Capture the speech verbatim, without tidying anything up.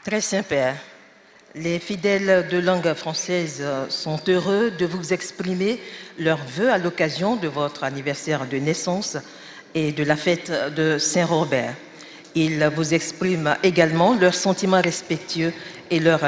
Très Saint-Père, les fidèles de langue française sont heureux de vous exprimer leurs vœux à l'occasion de votre anniversaire de naissance et de la fête de Saint-Robert. Ils vous expriment également leurs sentiments respectueux et leur